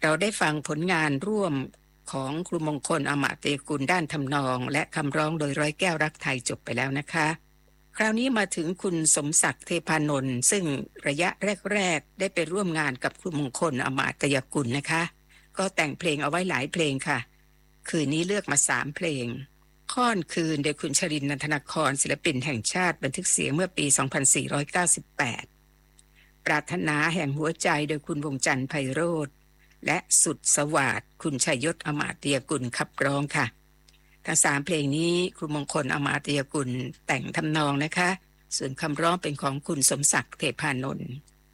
เราได้ฟังผลงานร่วมของครูมงคลอมาตยกุลด้านทำนองและคำร้องโดยร้อยแก้วรักไทยจบไปแล้วนะคะคราวนี้มาถึงคุณสมศักดิ์เทพานนท์ซึ่งระยะแรกๆได้ไปร่วมงานกับครูมงคลอมาตยกุลนะคะก็แต่งเพลงเอาไว้หลายเพลงค่ะคืนนี้เลือกมา3เพลงค่อนคืนโดยคุณชรินทร์นันทนครศิลปินแห่งชาติบันทึกเสียงเมื่อปี 2498 ปรารถนาแห่งหัวใจโดยคุณวงจันทร์ไพโรจน์และสุดสวัสดิ์คุณชัยยศอมาตยกุลขับร้องค่ะทั้ง3เพลงนี้ครูมงคลอมาตยกุลแต่งทำนองนะคะส่วนคำร้องเป็นของคุณสมศักดิ์เทพานนท์